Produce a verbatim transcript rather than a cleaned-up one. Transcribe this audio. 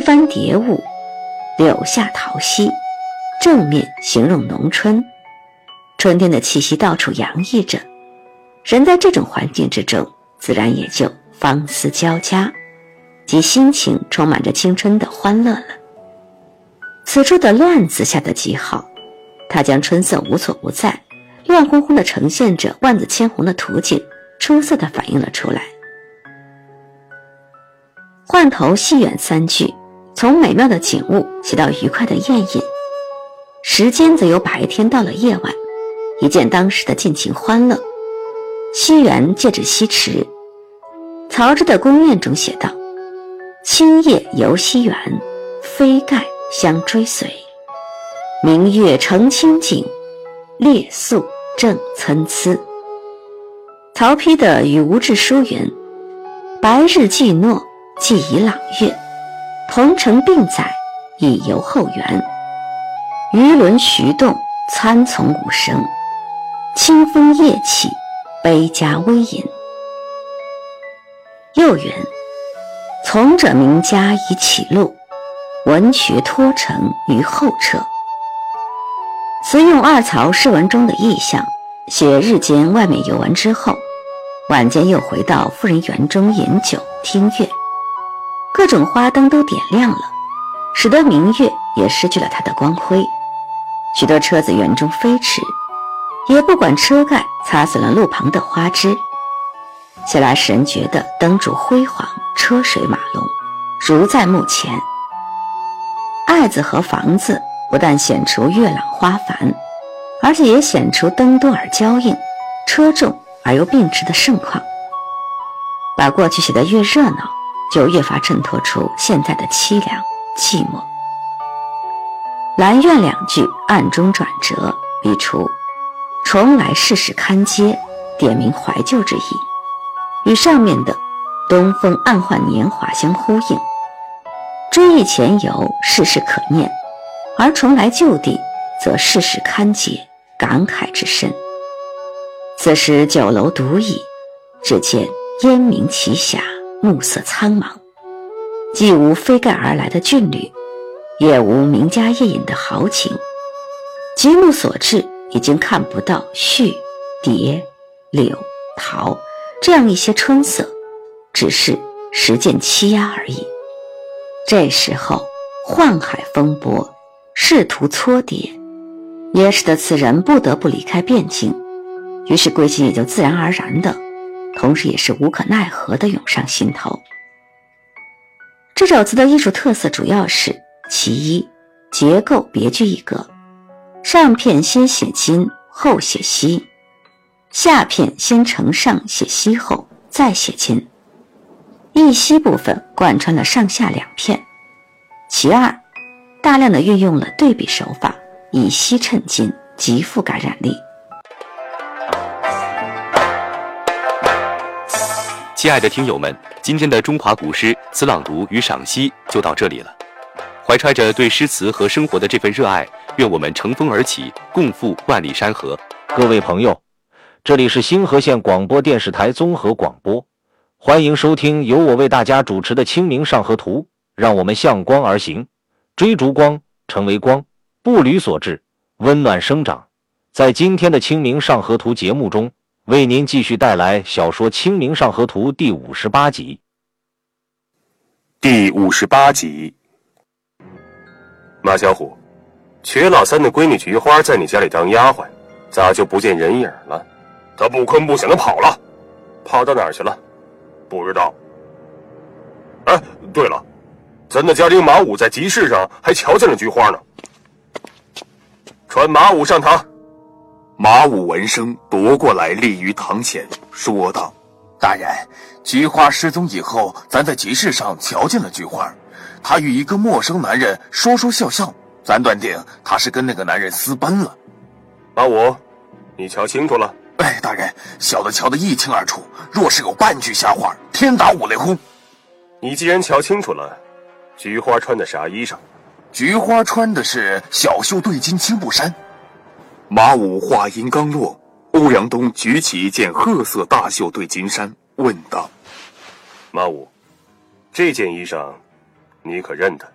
帆蝶舞，柳下桃溪，正面形容农春。春天的气息到处洋溢着，人在这种环境之中，自然也就芳思交加，即心情充满着青春的欢乐了。此处的乱字下得极好，它将春色无所不在，乱哄哄地呈现着万紫千红的图景，出色地反映了出来。换头细远三句，从美妙的景物写到愉快的宴饮，时间则由白天到了夜晚，一见当时的尽情欢乐。西园借指西池，曹植的宫宴中写道：青叶游西园，飞盖相追随，明月澄清景，列宿正参差。曹丕的与吴志书云：白日既诺，既以朗月，同城并载，以游后园。鱼轮徐动，参从五声，清风夜起，杯家微饮。又云：从者名家以启路，文学托成于后彻。此用二曹诗文中的意象，写日间外面游玩之后，晚间又回到夫人园中饮酒听乐，各种花灯都点亮了，使得明月也失去了它的光辉。许多车子园中飞驰，也不管车盖擦损了路旁的花枝，写来使人觉得灯烛辉煌，车水马龙，如在目前。爱子和房子不但显出月朗花繁，而且也显出灯多而交映，车重而又并驰的盛况。把过去写得越热闹，就越发衬托出现在的凄凉寂寞。兰苑两句暗中转折，笔出重来世事堪嗟，点明怀旧之意，与上面的东风暗换年华相呼应。追忆前游，世事可念，而重来旧地，则世事堪嗟，感慨之深。此时酒楼独倚，只见烟明奇霞，暮色苍茫，既无飞盖而来的俊侣，也无名家夜饮的豪情，极目所至，已经看不到絮、蝶、柳、桃这样一些春色，只是时见欺压而已。这时候宦海风波，仕途搓叠，也使得此人不得不离开汴京，于是归心也就自然而然的，同时也是无可奈何的涌上心头。这首词的艺术特色主要是：其一，结构别具一格，上片先写今，后写西；下片先承上写西后，再写今。一西部分贯穿了上下两片。其二，大量的运用了对比手法，以西衬今，极富感染力。 亲爱的听友们，今天的中华古诗词朗读与赏析就到这里了。怀揣着对诗词和生活的这份热爱，愿我们乘风而起，共赴万里山河。 各位朋友，这里是新河县广播电视台综合广播，欢迎收听由我为大家主持的《清明上河图》，让我们向光而行，追逐光，成为光，步履所至，温暖生长。在今天的《清明上河图》节目中，为您继续带来小说《清明上河图》第五十八集。 第五十八集。马小虎，瘸老三的闺女菊花在你家里当丫鬟，咋就不见人影了？她不吭不响的跑了，跑到哪儿去了？不知道。哎，对了，咱的家丁马武在集市上还瞧见了菊花呢。传马武上堂。 马武闻声夺过来，立于堂前，说道： 大人，菊花失踪以后，咱在集市上瞧见了菊花，她与一个陌生男人说说笑笑，咱断定她是跟那个男人私奔了。 马武，你瞧清楚了？ 哎，大人，小的瞧得一清二楚，若是有半句瞎话，天打五雷轰。 你既然瞧清楚了，菊花穿的啥衣裳？ 菊花穿的是小袖对襟青布衫。 马武话音刚落，欧阳东举起一件褐色大袖对襟衫，问道： 马武，这件衣裳你可认得？